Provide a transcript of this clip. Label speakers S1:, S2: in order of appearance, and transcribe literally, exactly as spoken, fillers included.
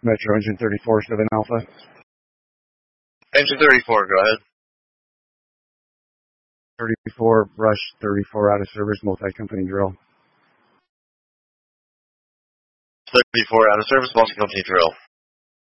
S1: Metro Engine thirty-four, seven Alpha.
S2: Engine thirty-four, go ahead.
S1: thirty-four, Brush thirty-four out of service, multi-company drill.
S2: thirty-four out of service, multi-company drill.